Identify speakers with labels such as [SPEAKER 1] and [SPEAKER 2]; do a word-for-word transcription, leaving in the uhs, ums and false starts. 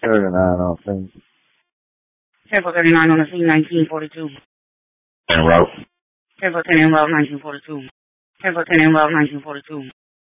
[SPEAKER 1] thirty-nine on scene.
[SPEAKER 2] ten four thirty-nine on the scene, nineteen forty-two.
[SPEAKER 1] En route.
[SPEAKER 2] ten four ten en route, nineteen forty-two. ten four ten en route, nineteen forty-two.